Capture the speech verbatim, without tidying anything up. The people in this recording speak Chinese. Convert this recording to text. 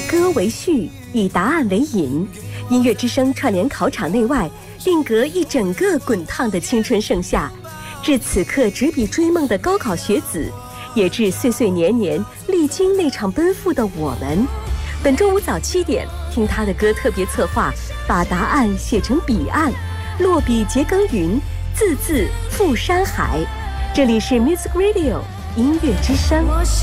歌为序，以答案为引，音乐之声串联考场内外，定格一整个滚烫的青春盛夏，致此刻执笔追梦的高考学子，也致岁岁年年历经那场奔赴的我们。本周五早七点，听他的歌特别策划，把答案写成彼岸，落笔结耕耘，字字赴山海。这里是 Music Radio 音乐之声。